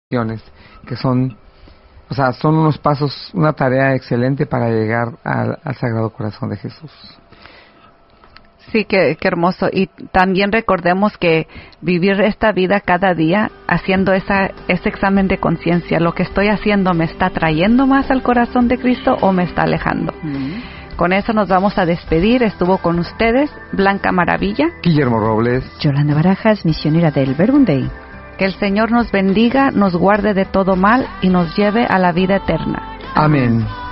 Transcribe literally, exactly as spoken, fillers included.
que son, o sea, son unos pasos, una tarea excelente para llegar al, al Sagrado Corazón de Jesús. Sí, qué, qué hermoso. Y también recordemos que vivir esta vida cada día haciendo esa, ese examen de conciencia, lo que estoy haciendo, ¿me está trayendo más al corazón de Cristo o me está alejando? Mm. Con eso nos vamos a despedir. Estuvo con ustedes Blanca Maravilla, Guillermo Robles, Yolanda Barajas, misionera del Verbum Dei. Que el Señor nos bendiga, nos guarde de todo mal y nos lleve a la vida eterna. Amén.